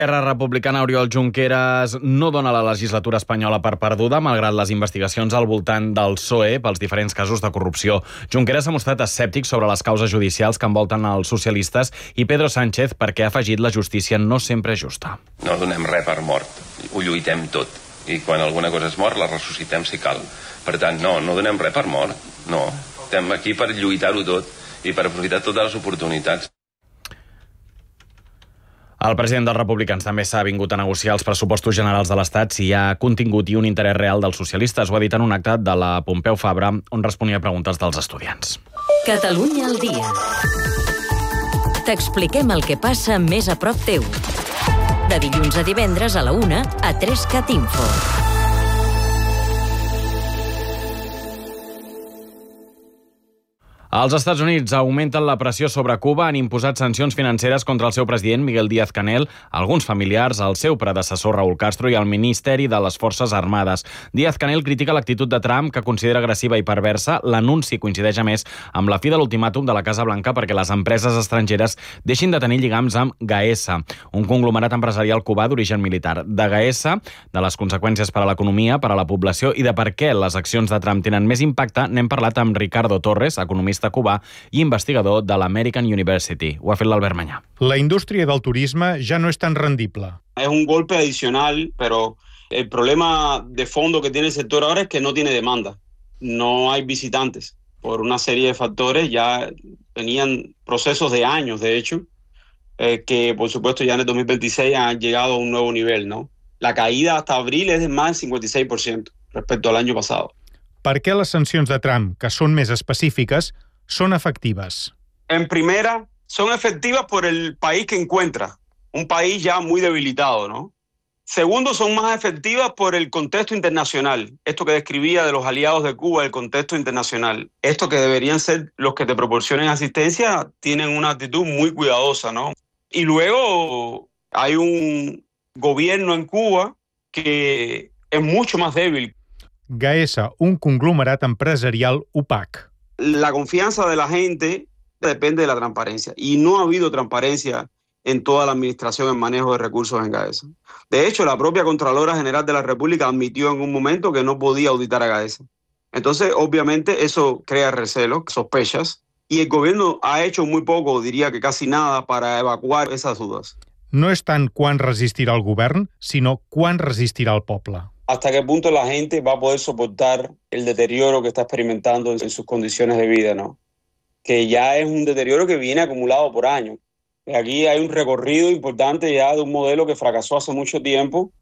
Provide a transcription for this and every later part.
Esquerra Republicana, Oriol Junqueras, no dona la legislatura espanyola per perduda, malgrat les investigacions al voltant del PSOE pels diferents casos de corrupció. Junqueras s'ha mostrat escèptic sobre les causes judicials que envolten els socialistes i Pedro Sánchez perquè ha afegit la justícia no sempre justa. No donem res per mort, ho lluitem tot. I quan alguna cosa és mort, la ressuscitem si cal. Per tant, no donem res per mort, no. Estem aquí per lluitar-ho tot i per aprofitar totes les oportunitats. El president dels republicans també s'ha vingut a negociar els pressupostos generals de l'Estat si hi ha contingut i un interès real dels socialistes. Ho ha dit en un acte de la Pompeu Fabra, on responia a preguntes dels estudiants. Catalunya al dia. T'expliquem el que passa més a prop teu. De dilluns a divendres a la 1 a 3CAT Info. Els Estats Units augmenten la pressió sobre Cuba, han imposat sancions financeres contra el seu president Miguel Díaz-Canel, alguns familiars, el seu predecessor Raúl Castro i el Ministeri de les Forces Armades. Díaz-Canel critica l'actitud de Trump, que considera agressiva i perversa. L'anunci coincideix a més amb la fi de l'ultimàtum de la Casa Blanca perquè les empreses estrangeres deixin de tenir lligams amb Gaesa, un conglomerat empresarial cubà d'origen militar. De Gaesa, de les conseqüències per a l'economia, per a la població i de per què les accions de Trump tenen més impacte, n'hem parlat amb Ricardo Torres, economista cubà i investigador de l'American University. Ho ha fet l'Albert Manyà. La indústria del turisme ja no es tan rendible. Es un golpe adicional, pero el problema de fondo que tiene el sector ahora es que no tiene demanda. No hay visitantes. Por una serie de factores, ya tenían procesos de años, de hecho, que por supuesto ya en el 2026 han llegado a un nuevo nivel, ¿no? La caída hasta abril es de más del 56% respecto al año pasado. Per què les sancions de Trump, que són més específiques, son efectivas? En primera, son efectivas por el país que encuentra, un país ya muy debilitado, ¿no? Segundo, son más efectivas por el contexto internacional. Esto que describía de los aliados de Cuba, el contexto internacional. Estos que deberían ser los que te proporcionen asistencia, tienen una actitud muy cuidadosa, ¿no? Y luego hay un gobierno en Cuba que es mucho más débil. Gaesa, un conglomerat empresarial opac. La confianza de la gente depende de la transparencia y no ha habido transparencia en toda la administración en manejo de recursos en Gaesa. De hecho, la propia Contralora General de la República admitió en un momento que no podía auditar a Gaesa. Entonces, obviamente, eso crea recelos, sospechas, y el gobierno ha hecho muy poco, diría que casi nada, para evacuar esas dudas. No és tant quan resistirà el govern, sinó quan resistirà el poble. ¿Hasta qué punto la gente va a poder soportar el deterioro que está experimentando en sus condiciones de vida, ¿no? Que ya es un deterioro que viene acumulado por años. Aquí hay un recorrido importante ya de un modelo que fracasó hace mucho tiempo.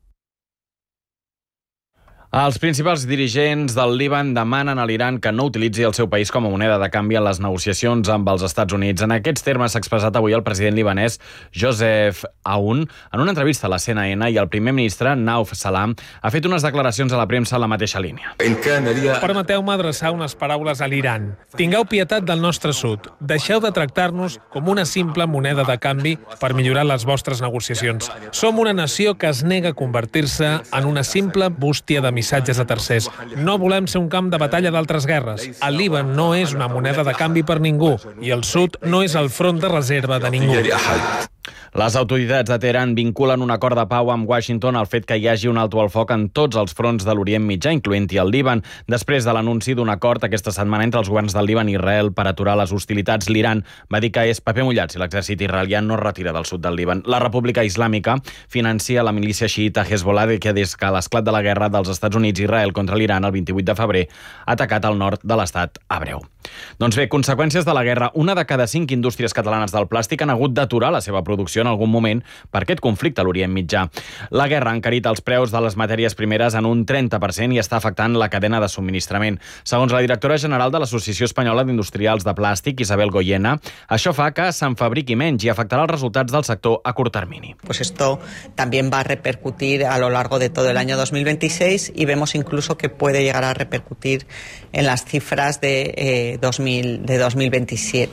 Els principals dirigents del Líban demanen a l'Iran que no utilitzi el seu país com a moneda de canvi en les negociacions amb els Estats Units. En aquests termes s'ha expressat avui el president libanès Joseph Aoun en una entrevista a la CNN, i el primer ministre Nauf Salam ha fet unes declaracions a la premsa en la mateixa línia. Permeteu-me adreçar unes paraules a l'Iran. Tingueu pietat del nostre sud. Deixeu de tractar-nos com una simple moneda de canvi per millorar les vostres negociacions. Som una nació que es nega a convertir-se en una simple bústia de missatges a tercers. No volem ser un camp de batalla d'altres guerres. El Líban no és una moneda de canvi per ningú i el sud no és el front de reserva de ningú. Les autoritats de Teheran vinculen un acord de pau amb Washington al fet que hi hagi un alto al foc en tots els fronts de l'Orient Mitjà, incloent-hi el Líban. Després de l'anunci d'un acord aquesta setmana entre els governs del Líban i Israel per aturar les hostilitats, l'Iran va dir que és paper mullat si l'exèrcit israelià no es retira del sud del Líban. La República Islàmica financia la milícia xiïta Hezbollah, que des que l'esclat de la guerra dels Estats Units i Israel contra l'Iran el 28 de febrer ha atacat el nord de l'estat hebreu. Doncs bé, conseqüències de la guerra. Una de cada 5 indústries catalanes del plàstic han hagut d'aturar la seva producció en algun moment per aquest conflicte a l'Orient Mitjà. La guerra ha encarit els preus de les matèries primeres en un 30% i està afectant la cadena de subministrament. Segons la directora general de l'Associació Espanyola d'Industrials de Plàstic, Isabel Goyena, això fa que se'n fabriqui menys i afectarà els resultats del sector a curt termini. Pues esto también va a repercutir a lo largo de todo el año 2026 y vemos incluso que puede llegar a repercutir en las cifras de 2027, ¿no?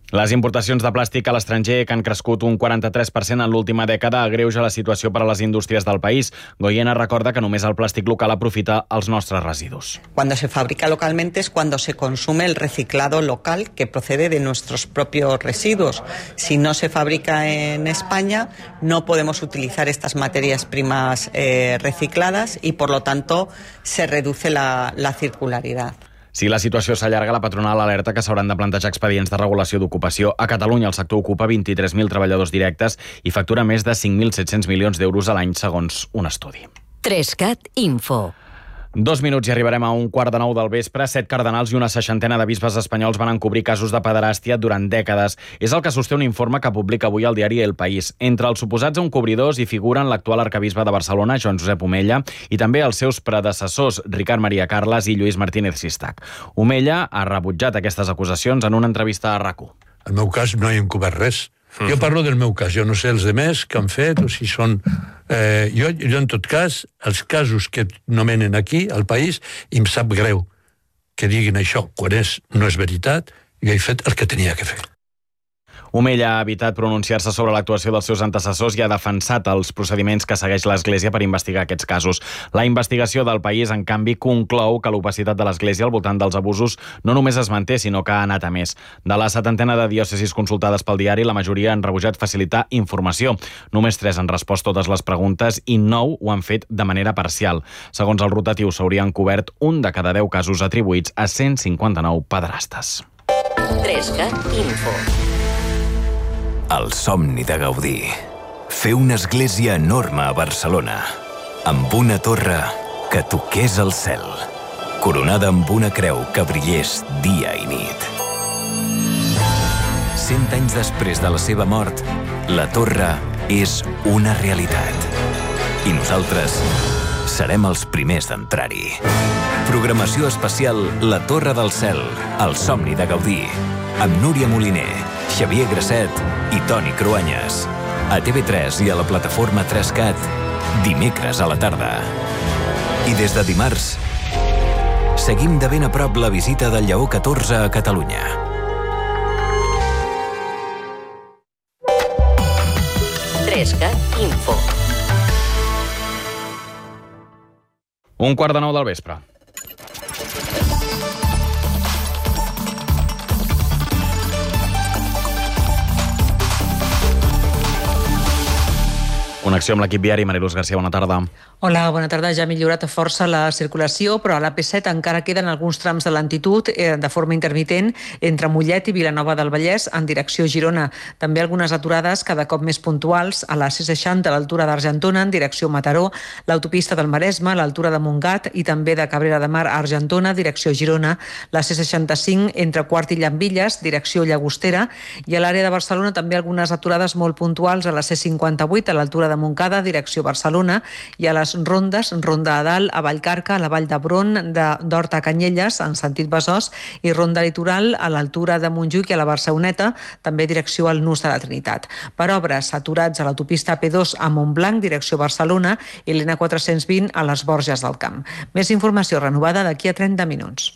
Les importacions de plàstic a l'estranger, que han crescut un 43% en l'última dècada, agreuja la situació per a les indústries del país. Goyena recorda que només el plàstic local aprofita els nostres residus. Cuando se fabrica localmente es cuando se consume el reciclado local que procede de nuestros propios residuos. Si no se fabrica en España, no podemos utilizar estas materias primas recicladas y, por lo tanto, se reduce la circularidad. Si la situació s'allarga, la patronal alerta que s'hauran de plantejar expedients de regulació d'ocupació. A Catalunya el sector ocupa 23.000 treballadors directes i factura més de 5.700 milions d'euros a l'any, segons un estudi. 3CAT Info. 2 minuts i arribarem a 8:45 del vespre. 7 cardenals i una 60ena de bisbes espanyols van encobrir casos de pederàstia durant dècades. És el que sosté un informe que publica avui el diari El País. Entre els suposats encobridors hi figuren l'actual arquebisbe de Barcelona, Joan Josep Omella, i també els seus predecessors, Ricard Maria Carles i Lluís Martínez Sistac. Omella ha rebutjat aquestes acusacions en una entrevista a RAC1. En el meu cas no he encobert res. Jo parlo del meu cas, jo no sé els demés que han fet o si són... Jo, en tot cas, els casos que nomenen aquí, al país, em sap greu que diguin això, quan no és veritat, jo he fet el que tenia que fer. Omella ha evitat pronunciar-se sobre l'actuació dels seus antecessors i ha defensat els procediments que segueix l'Església per investigar aquests casos. La investigació del País, en canvi, conclou que l'opacitat de l'Església al voltant dels abusos no només es manté, sinó que ha anat a més. De la 70ena de diòcesis consultades pel diari, la majoria han rebutjat facilitar informació. Només 3 han respost totes les preguntes i 9 ho han fet de manera parcial. Segons el rotatiu, s'haurien cobert 1 de cada 10 casos atribuïts a 159 pederastes. 3CAT Info. El somni de Gaudí. Fer una església enorme a Barcelona, amb una torre que toqués el cel, coronada amb una creu que brillés dia i nit. 100 anys després de la seva mort, la torre és una realitat. I nosaltres serem els primers d'entrar-hi. Programació especial La Torre del Cel, el somni de Gaudí, amb Núria Moliner, Xavier Grasset i Toni Cruanyes. A TV3 i a la plataforma 3CAT, dimecres a la tarda. I des de dimarts, seguim de ben a prop la visita del Lleó 14 a Catalunya. Info. 8:45 del vespre. Connexió amb l'equip viari. Mariluz García, bona tarda. Hola, bona tarda. Ja ha millorat força la circulació, però a l'AP7 encara queden alguns trams de lentitud de forma intermitent entre Mollet i Vilanova del Vallès en direcció Girona. També algunes aturades cada cop més puntuals a la C60 a l'altura d'Argentona en direcció Mataró, l'autopista del Maresme a l'altura de Montgat i també de Cabrera de Mar a Argentona, direcció Girona, la C65 entre Quart i Llambilles, direcció Llagostera, i a l'àrea de Barcelona també algunes aturades molt puntuals a la C58 a l'altura de Montcada, direcció Barcelona, i a les rondes, Ronda a Dalt, a Vallcarca, a la Vall d'Hebron, d'Horta a Canyelles, en sentit Besòs, i Ronda Litoral a l'altura de Montjuïc i a la Barceloneta, també direcció al Nus de la Trinitat. Per obres, aturats a l'autopista AP2 a Montblanc, direcció Barcelona, i l'N420 a les Borges del Camp. Més informació renovada d'aquí a 30 minuts.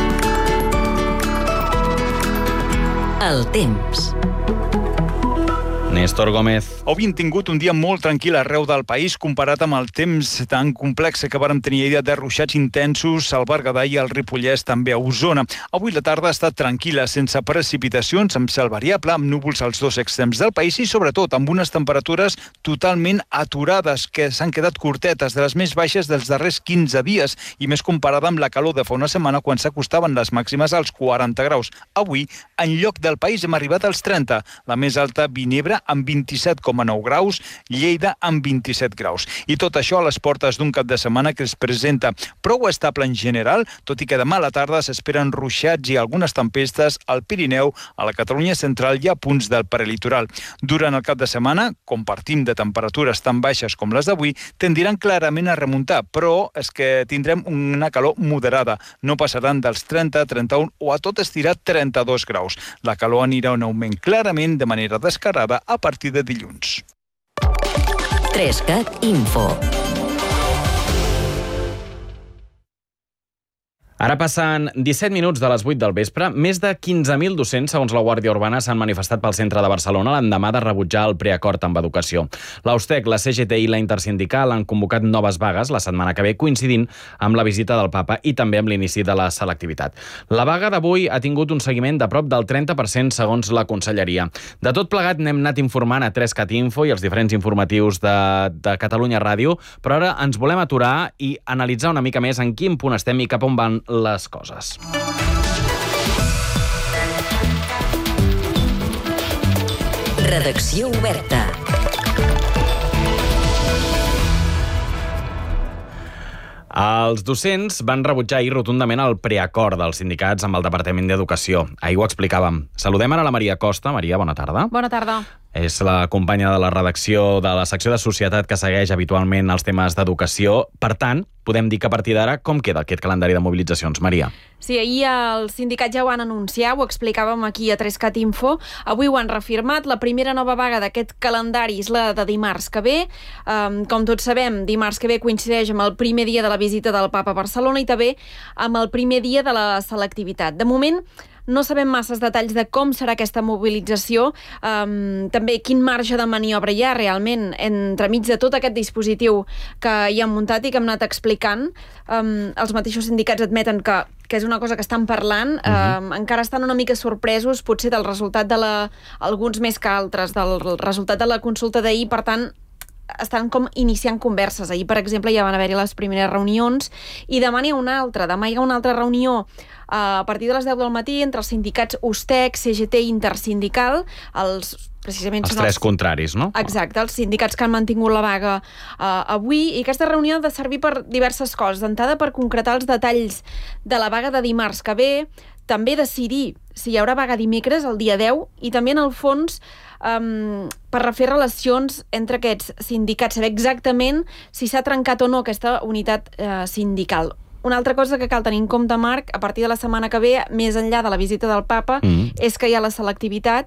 El temps. Néstor Gómez. Avui hem tingut un dia molt tranquil arreu del país comparat amb el temps tan complex que vàrem tenir ahir de ruixats intensos al Berguedà i al Ripollès, també a Osona. Avui la tarda ha estat tranquil·la, sense precipitacions, amb cel variable, amb núvols als dos extrems del país i sobretot amb unes temperatures totalment aturades, que s'han quedat curtetes, de les més baixes dels darrers 15 dies i més comparada amb la calor de fa una setmana quan s'acostaven les màximes als 40 graus. Avui, en lloc del país, hem arribat als 30. La més alta, Vinebre, amb 27,9 graus, Lleida amb 27 graus. I tot això a les portes d'un cap de setmana que es presenta prou estable en general, tot i que demà a la tarda s'esperen ruixats i algunes tempestes al Pirineu, a la Catalunya central i a punts del prelitoral. Durant el cap de setmana, com partim de temperatures tan baixes com les d'avui, tendiran clarament a remuntar, però és que tindrem una calor moderada. No passaran dels 30, 31 o a tot estirar 32 graus. La calor anirà en augment clarament de manera descarada a partir de dilluns. 3CAT Info. Ara passen 17 minuts de les 8 del vespre. Més de 15.000 docents, segons la Guàrdia Urbana, s'han manifestat pel centre de Barcelona l'endemà de rebutjar el preacord amb educació. La USTEC, la CGT i la Intersindical han convocat noves vagues la setmana que ve, coincidint amb la visita del papa i també amb l'inici de la selectivitat. La vaga d'avui ha tingut un seguiment de prop del 30% segons la Conselleria. De tot plegat n'hem anat informant a 3cat Info i els diferents informatius de Catalunya Ràdio, però ara ens volem aturar i analitzar una mica més en quin punt estem i cap on van les coses. Redacció oberta. Els docents van rebutjar ahir rotundament el preacord dels sindicats amb el Departament d'Educació. Ahir ho explicàvem. Saludem ara la Maria Costa. Maria, bona tarda. Bona tarda. És la companya de la redacció de la secció de Societat que segueix habitualment els temes d'educació. Per tant, podem dir que a partir d'ara com queda aquest calendari de mobilitzacions, Maria? Sí, ahir els sindicats ja ho van anunciar, ho explicàvem aquí a 3cat Info. Avui ho han reafirmat. La primera nova vaga d'aquest calendari és la de dimarts que ve. Com tots sabem, dimarts que ve coincideix amb el primer dia de la visita del Papa a Barcelona i també amb el primer dia de la selectivitat. De moment, no sabem masses detalls de com serà aquesta mobilització, també quin marge de maniobra hi ha realment entremig de tot aquest dispositiu que hi han muntat i que hem anat explicant. Els mateixos sindicats admeten que és una cosa que estan parlant, encara estan una mica sorpresos, potser del resultat alguns més que altres, del resultat de la consulta d'ahir, per tant, estan com iniciant converses. Ahir, per exemple, ja van haver-hi les primeres reunions i demà n'hi ha una altra. Demà hi ha una altra reunió a partir de les 10 del matí entre els sindicats USTEC, CGT i Intersindical, precisament els tres contraris, no? Exacte, els sindicats que han mantingut la vaga avui, i aquesta reunió ha de servir per diverses coses. D'entrada, per concretar els detalls de la vaga de dimarts que ve, també decidir si hi haurà vaga dimecres, el dia 10, i també, en el fons, per refer relacions entre aquests sindicats, saber exactament si s'ha trencat o no aquesta unitat sindical. Una altra cosa que cal tenir en compte, Marc, a partir de la setmana que ve, més enllà de la visita del Papa, és que hi ha la selectivitat.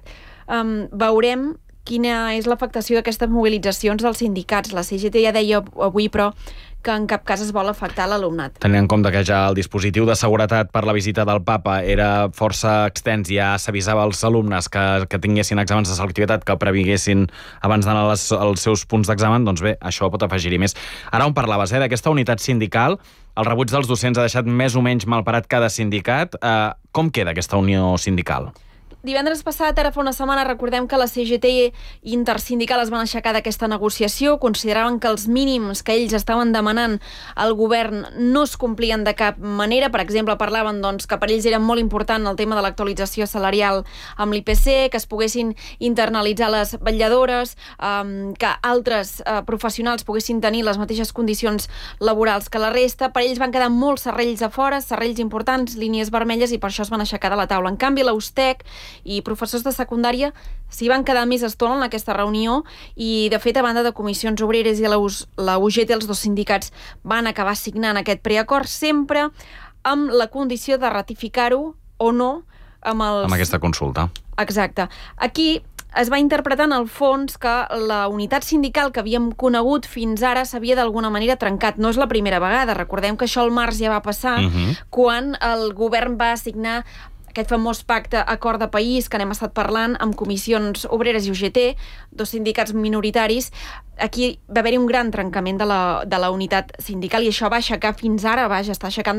Veurem quina és l'afectació d'aquestes mobilitzacions dels sindicats. La CGT ja deia avui, però, que en cap cas es vol afectar l'alumnat. Tenint en compte que ja el dispositiu de seguretat per la visita del Papa era força extens, ja s'avisava als alumnes que tinguessin exàmens de selectivitat, que previguessin abans d'anar als seus punts d'examen, doncs bé, això pot afegir-hi més. Ara on parlaves, d'aquesta unitat sindical, el rebuig dels docents ha deixat més o menys malparat cada sindicat. Com queda aquesta unió sindical? Divendres passat, ara fa una setmana, recordem que la CGT i Intersindical es van aixecar d'aquesta negociació, consideraven que els mínims que ells estaven demanant al govern no es complien de cap manera. Per exemple, parlaven que per ells era molt important el tema de l'actualització salarial amb l'IPC, que es poguessin internalitzar les vetlladores, que altres professionals poguessin tenir les mateixes condicions laborals que la resta. Per ells van quedar molts serrells a fora, serrells importants, línies vermelles, i per això es van aixecar de la taula. En canvi, la USTEC i professors de secundària s'hi van quedar més estona en aquesta reunió i, de fet, a banda de Comissions Obreres i la UGT, els dos sindicats van acabar signant aquest preacord, sempre amb la condició de ratificar-ho o no amb aquesta consulta. Exacte. Aquí es va interpretar en el fons que la unitat sindical que havíem conegut fins ara s'havia d'alguna manera trencat. No és la primera vegada. Recordem que això al març ja va passar quan el govern va signar aquest famós pacte acord de país que n'hem estat parlant amb Comissions Obreres i UGT, dos sindicats minoritaris. Aquí va haver-hi un gran trencament de la unitat sindical i això va aixecar fins ara, està aixecant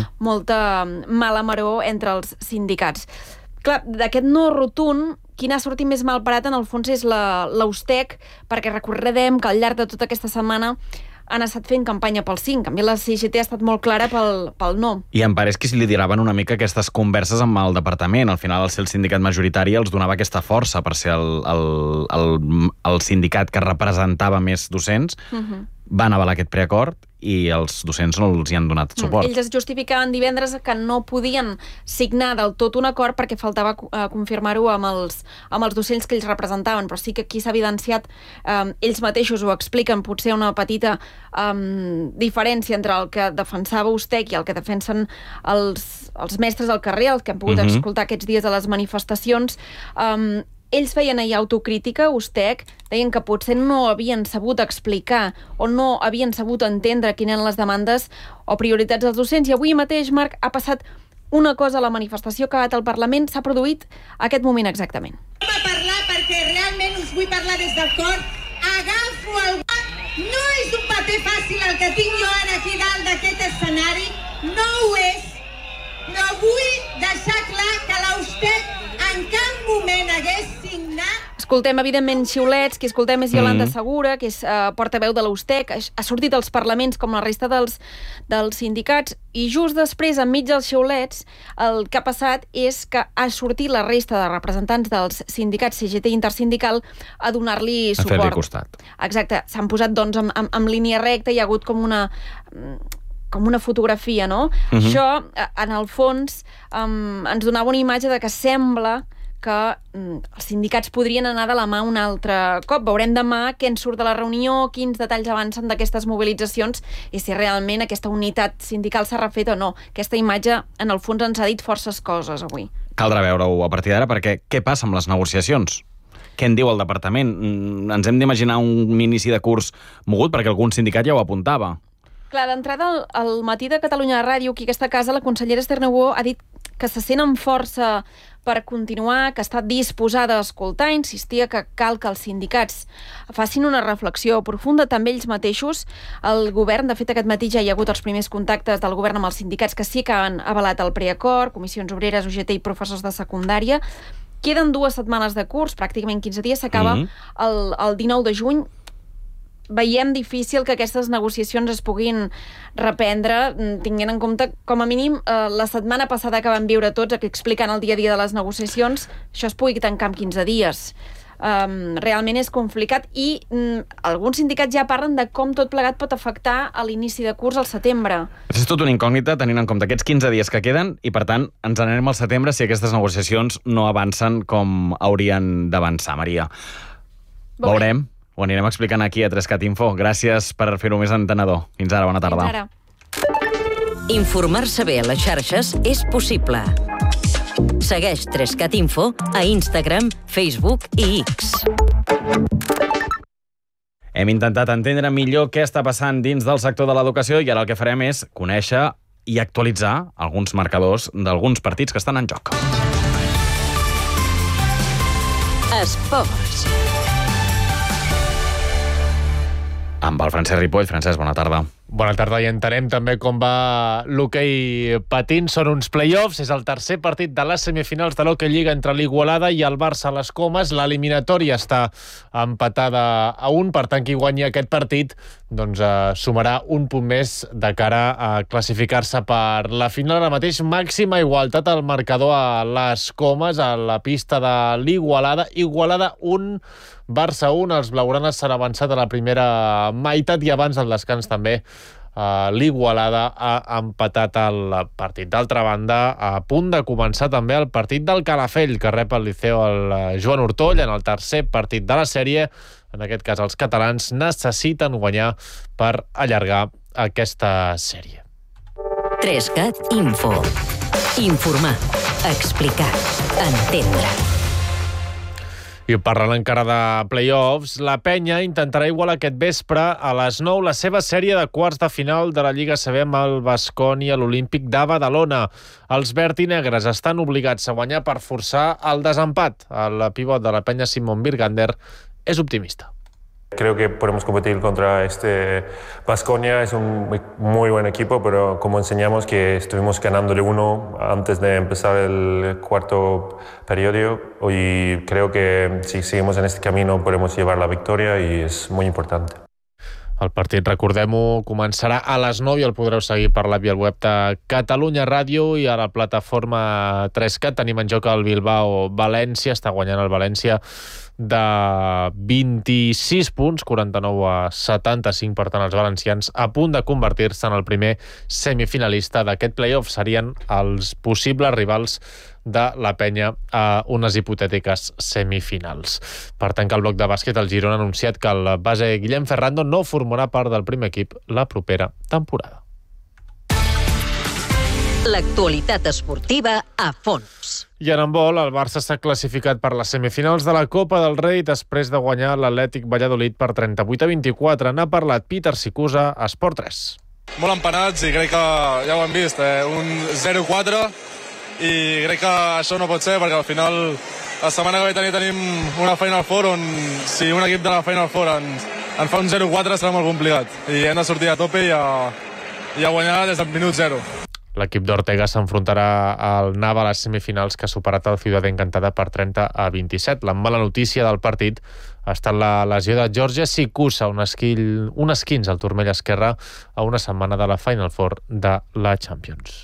molta mala maror entre els sindicats. Clar, d'aquest no rotund, quin ha sortit més malparat en el fons és la USTEC, perquè recordem que al llarg de tota aquesta setmana han estat fent campanya pel 5. En canvi, la CGT ha estat molt clara pel no. I em pareix que si lideraven una mica aquestes converses amb el departament. Al final, al ser el sindicat majoritari, els donava aquesta força per ser el sindicat que representava més docents. Van avalar aquest preacord i els docents no els hi han donat suport. Ells es justificaven divendres que no podien signar del tot un acord perquè faltava confirmar-ho amb els docents que ells representaven, però sí que aquí s'ha evidenciat, ells mateixos ho expliquen, potser una petita diferència entre el que defensava USTEC i el que defensen els mestres al carrer, els que hem pogut escoltar aquests dies a les manifestacions. ells feien ahir autocrítica, USTEC, deien que potser no havien sabut explicar o no havien sabut entendre quines eren les demandes o prioritats dels docents. I avui mateix, Marc, ha passat una cosa a la manifestació que ha acabat al Parlament, s'ha produït aquest moment exactament. A parlar perquè realment us vull parlar des del cor. Agafo el got. No és un paper fàcil el que tinc jo ara aquí dalt d'aquest escenari. No ho és. No vull deixar clar que l'USTEC en cap moment hagués signat. Escoltem, evidentment, xiulets, qui escoltem és Iolanda Segura, que és portaveu de l'USTEC, ha sortit als parlaments com la resta dels sindicats, i just després, enmig dels xiulets, el que ha passat és que ha sortit la resta de representants dels sindicats CGT Intersindical a donar-li suport. A fer-li costat. Exacte, s'han posat doncs en línia recta, hi ha hagut com una fotografia, no? Això, en el fons, ens donava una imatge de que sembla que els sindicats podrien anar de la mà un altre cop. Veurem demà què en surt de la reunió, quins detalls avancen d'aquestes mobilitzacions i si realment aquesta unitat sindical s'ha refet o no. Aquesta imatge, en el fons, ens ha dit forces coses avui. Caldrà veure-ho a partir d'ara, perquè què passa amb les negociacions? Què en diu el departament? Ens hem d'imaginar un inici de curs mogut, perquè algun sindicat ja ho apuntava. Clar, d'entrada, al matí de Catalunya Ràdio, aquí a aquesta casa, la consellera Esther Neubó ha dit que se sent amb força per continuar, que està disposada a escoltar, insistia que cal que els sindicats facin una reflexió profunda també ells mateixos. El govern, de fet, aquest matí ja hi ha hagut els primers contactes del govern amb els sindicats que sí que han avalat el preacord, comissions obreres, UGT i professors de secundària. Queden 2 setmanes de curs, pràcticament 15 dies, s'acaba el 19 de juny. Veiem difícil que aquestes negociacions es puguin reprendre, tinguent en compte, com a mínim, la setmana passada que vam viure tots, explicant el dia a dia de les negociacions, això es pugui tancar en 15 dies. Realment és complicat i alguns sindicats ja parlen de com tot plegat pot afectar a l'inici de curs al setembre. És tot una incògnita tenint en compte aquests 15 dies que queden i, per tant, ens n'anem al setembre si aquestes negociacions no avancen com haurien d'avançar, Maria. Veurem. Ho anirem explicant aquí a 3CAT Info. Gràcies per fer-ho més entenedor. Fins ara, bona tarda. Fins ara. Informar-se bé a les xarxes és possible. Segueix 3CAT Info a Instagram, Facebook i X. Hem intentat entendre millor què està passant dins del sector de l'educació i ara el que farem és conèixer i actualitzar alguns marcadors d'alguns partits que estan en joc. Esports. Amb el Francesc Ripoll. Francesc, bona tarda. Bona tarda, i entenem també com va l'hoquei patint. Són uns play-offs, és el tercer partit de les semifinals de l'Hockey Lliga entre l'Igualada i el Barça a les Comes. L'eliminatòria està empatada a 1, per tant, qui guanyi aquest partit doncs, sumarà un punt més de cara a classificar-se per la final. Ara mateix, màxima igualtat al marcador a les Comes, a la pista de l'Igualada. Igualada 1, Barça 1, els blaugranes s'han avançat a la primera meitat i abans del descans també l'Igualada ha empatat el partit. D'altra banda, a punt de començar també el partit del Calafell, que rep el Liceo el Joan Ortoll en el tercer partit de la sèrie. En aquest cas, els catalans necessiten guanyar per allargar aquesta sèrie. 3CAT Info. Informar, explicar, entendre. I parlant encara de play-offs, la Penya intentarà igualar aquest vespre a les 9 la seva sèrie de quarts de final de la Lliga CB amb el Baskonia a l'Olímpic de Badalona. Els verd i negres estan obligats a guanyar per forçar el desempat. El pivot de la Penya, Simon Birgander, és optimista. Creo que podemos competir contra este Baskonia, es un muy buen equipo, pero como enseñamos que estuvimos ganándole 1 antes de empezar el cuarto periodo y creo que si seguimos en este camino podemos llevar la victoria y es muy importante. El partit, recordem-ho, començarà a les 9 i el podreu seguir per la via web de Catalunya Ràdio i a la plataforma 3CAT. Tenim en joc el Bilbao-València, està guanyant el València de 26 punts, 49-75, per tant els valencians a punt de convertir-se en el primer semifinalista d'aquest play-off. Serien els possibles rivals de la Penya a unes hipotètiques semifinals. Per tant, que el bloc de bàsquet, el Girona, ha anunciat que el base Guillem Ferrando no formarà part del primer equip la propera temporada. L'actualitat esportiva a fons. I en handbol, el Barça s'ha classificat per les semifinals de la Copa del Rei després de guanyar l'Atlètic Valladolid per 38-24. N'ha parlat Peter Sicusa a Esport 3. Molt empanats i crec que ja ho hem vist, un 0-4 i crec que això no pot ser perquè al final la setmana que ve tenim una Final Four on si un equip de la Final Four en fa un 0-4 serà molt complicat i hem de sortir a tope i a guanyar des del minut 0. L'equip d'Ortega s'enfrontarà al Nava a les semifinals, que ha superat el Ciudad Encantada per 30-27. La mala notícia del partit ha estat la lesió de George Sicusa, un esquinç al turmell esquerre a una setmana de la Final Four de la Champions.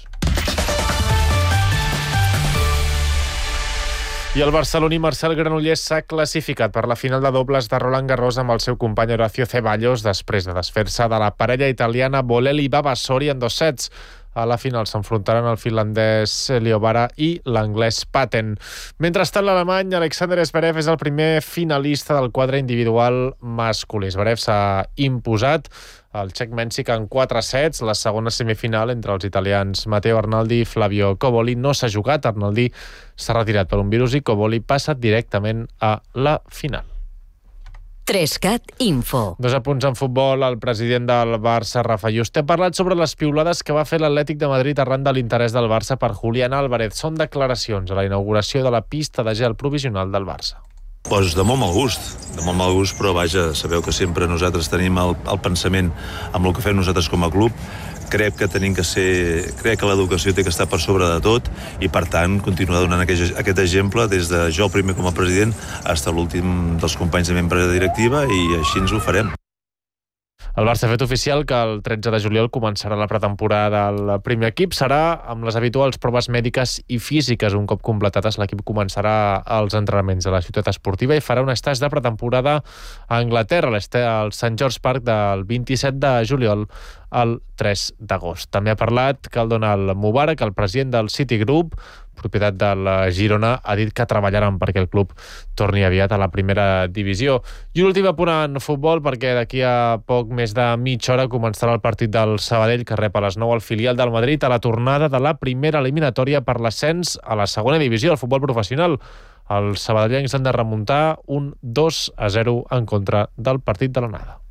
I el barceloní Marcel Granollers s'ha classificat per la final de dobles de Roland Garros amb el seu company Horacio Ceballos després de desfer-se de la parella italiana Bolelli Vavassori en 2 sets. A la final s'enfrontaran el finlandès Liobara i l'anglès Patten. Mentrestant, l'alemany Alexander Zverev és el primer finalista del quadre individual masculí. Zverev s'ha imposat el txec Mènsic en 4 sets. La segona semifinal entre els italians Matteo Arnaldi i Flavio Cobolli no s'ha jugat. Arnaldi s'ha retirat per un virus i Cobolli passa directament a la final. 3CAT Info. 2 apunts en futbol. El president del Barça, Rafa Juste, ha parlat sobre les piulades que va fer l'Atlètic de Madrid arran de l'interès del Barça per Julián Álvarez. Són declaracions a la inauguració de la pista de gel provisional del Barça. Pues de molt mal gust, però vaja, sabeu que sempre nosaltres tenim el pensament amb el que fem nosaltres com a club. Crec que l'educació té que estar per sobre de tot i, per tant, continuar donant aquest exemple des de jo primer com a president fins a l'últim dels companys de membre directiva i així ens ho farem. El Barça ha fet oficial que el 13 de juliol començarà la pretemporada del primer equip. Serà amb les habituals proves mèdiques i físiques. Un cop completades, l'equip començarà els entrenaments a la ciutat esportiva i farà un estatge de pretemporada a Anglaterra, al St. George Park, del 27 de juliol al 3 d'agost. També ha parlat Donald Mubarak, el president del Citigroup, propietat del Girona, ha dit que treballaran perquè el club torni aviat a la primera divisió. I un últim apunt en futbol, perquè d'aquí a poc més de mitja hora començarà el partit del Sabadell, que rep a les 9 el filial del Madrid a la tornada de la primera eliminatòria per l'ascens a la segona divisió del futbol professional. Els sabadellencs han de remuntar un 2-0 en contra del partit de l'anada.